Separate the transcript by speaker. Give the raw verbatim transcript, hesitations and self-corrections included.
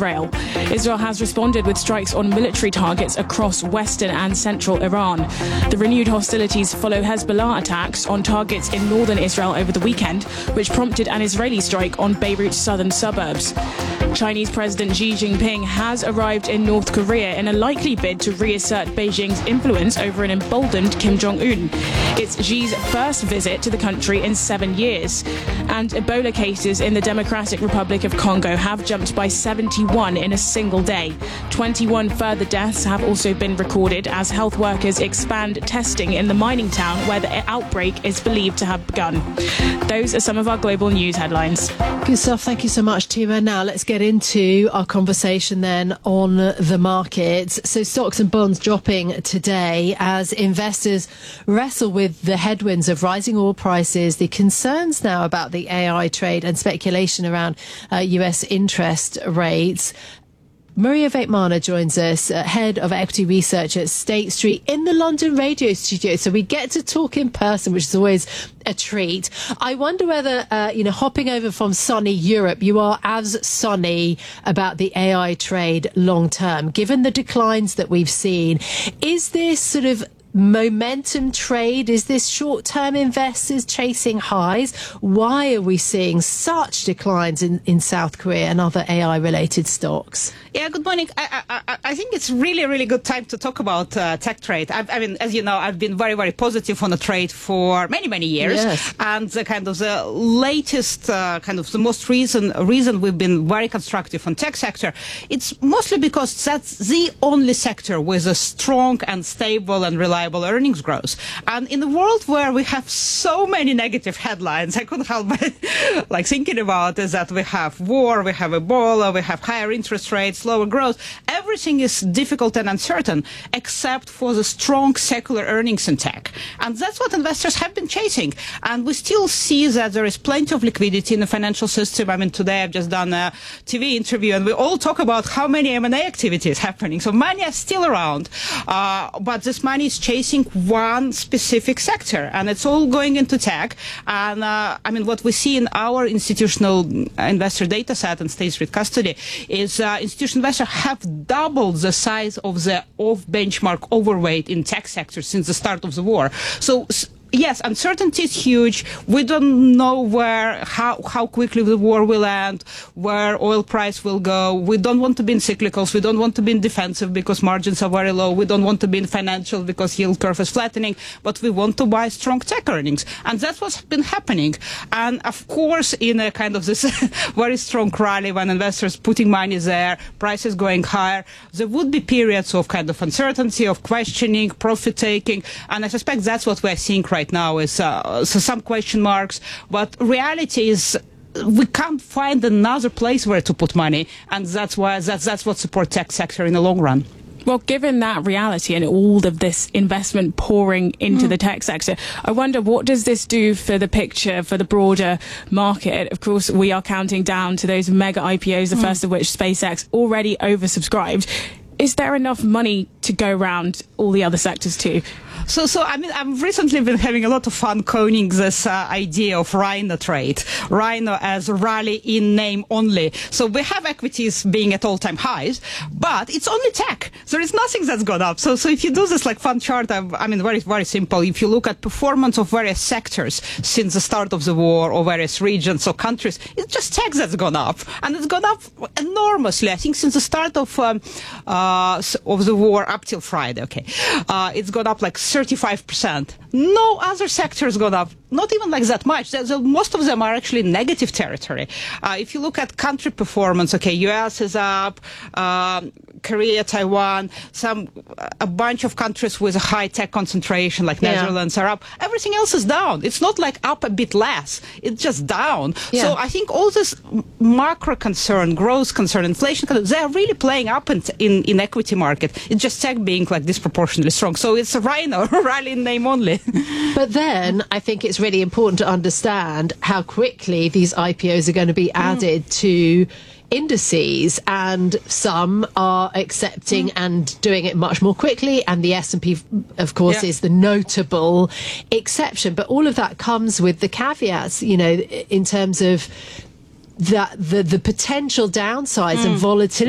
Speaker 1: Israel. Israel has responded with strikes on military targets across western and central Iran. The renewed hostilities follow Hezbollah attacks on targets in northern Israel over the weekend, which prompted an Israeli strike on Beirut's southern suburbs. Chinese President Xi Jinping has arrived in North Korea in a likely bid to reassert Beijing's influence over an emboldened Kim Jong-un. It's Xi's first visit to the country in seven years. And Ebola cases in the Democratic Republic of Congo have jumped by seventy-one in a single day. twenty-one further deaths have also been recorded as health workers expand testing in the mining town where the outbreak is believed to have begun. Those are some of our global news headlines.
Speaker 2: Good stuff. Thank you so much, Tima. Now let's get into our conversation then on the markets. So stocks and bonds dropping today as investors wrestle with the headwinds of rising oil prices, the concerns now about the A I trade and speculation around uh, U S interest rates. Maria Vaitmana joins us, uh, head of equity research at State Street in the London radio studio. So we get to talk in person, which is always a treat. I wonder whether, uh, you know, hopping over from sunny Europe, you are as sunny about the A I trade long term, given the declines that we've seen. Is this sort of momentum trade? Is this short-term investors chasing highs? Why are we seeing such declines in, in South Korea and other A I-related stocks?
Speaker 3: Yeah, good morning. I, I, I think it's really, really good time to talk about uh, tech trade. I've, I mean, as you know, I've been very, very positive on the trade for many, many years.
Speaker 2: Yes.
Speaker 3: And the kind of the latest, uh, kind of the most reason reason we've been very constructive on tech sector, it's mostly because that's the only sector with a strong and stable and reliable earnings growth. And in a world where we have so many negative headlines, I couldn't help but like thinking about is that we have war, we have Ebola, we have higher interest rates, lower growth. Everything is difficult and uncertain except for the strong secular earnings in tech. And that's what investors have been chasing. And we still see that there is plenty of liquidity in the financial system. I mean, today I've just done a T V interview and we all talk about how many M and A activities happening. So money is still around, uh, but this money is chasing one specific sector, and it's all going into tech. And uh, I mean, what we see in our institutional investor data set and State Street custody is uh, institutional investors have doubled the size of the off-benchmark overweight in tech sector since the start of the war. So yes, uncertainty is huge. We don't know where, how, how quickly the war will end, where oil price will go. We don't want to be in cyclicals. We don't want to be in defensive because margins are very low. We don't want to be in financial because yield curve is flattening. But we want to buy strong tech earnings. And that's what's been happening. And of course, in a kind of this very strong rally when investors putting money there, prices going higher, there would be periods of kind of uncertainty, of questioning, profit taking. And I suspect that's what we're seeing right Right now is uh, so some question marks, but reality is we can't find another place where to put money, and that's why that's that's what supports tech sector in the long run.
Speaker 1: Well, given that reality and all of this investment pouring into mm. the tech sector, I wonder what does this do for the picture, for the broader market? Of course, we are counting down to those mega I P Os, the mm. first of which SpaceX, already oversubscribed. Is there enough money to go around all the other sectors too?
Speaker 3: So, so I mean, I've recently been having a lot of fun coining this uh, idea of Rhino trade. Rhino as rally in name only. So we have equities being at all-time highs, but it's only tech. There is nothing that's gone up. So, so if you do this like fun chart, I, I mean, very, very simple. If you look at performance of various sectors since the start of the war or various regions or countries, it's just tech that's gone up, and it's gone up enormously. I think since the start of um, uh, of the war up till Friday. Okay, uh, it's gone up like thirty-five percent. No other sector has gone up, not even like that much. The, the, most of them are actually in negative territory. Uh, if you look at country performance, okay, U S is up, uh, Korea, Taiwan, some a bunch of countries with a high tech concentration like yeah. Netherlands are up. Everything else is down. It's not like up a bit less. It's just down. Yeah. So I think all this macro concern, growth concern, inflation concern, they are really playing up in, in, in equity market. It's just tech being like disproportionately strong. So it's a rhino, rally in name only.
Speaker 2: But then I think it's really important to understand how quickly these I P Os are going to be added mm. to indices, and some are accepting mm. and doing it much more quickly, and the S and P, of course, yeah. is the notable exception. But all of that comes with the caveats, you know, in terms of that the, the potential downsides mm. and volatility